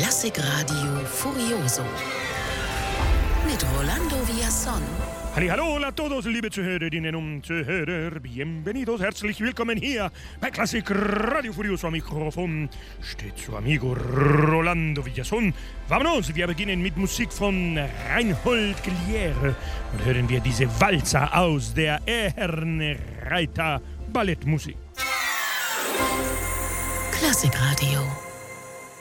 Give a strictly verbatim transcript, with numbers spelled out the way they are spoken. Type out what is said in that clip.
Klassikradio Furioso mit Rolando Villazón. Hallo a todos, liebe Zuhörerinnen und Zuhörer. Bienvenidos, herzlich willkommen hier bei Klassik Radio Furioso. Am Mikrofon steht su amigo Rolando Villazón. Vámonos, wir beginnen mit Musik von Reinhold Glier und hören wir diese Walzer aus der Ehrenreiter Ballettmusik. Klassikradio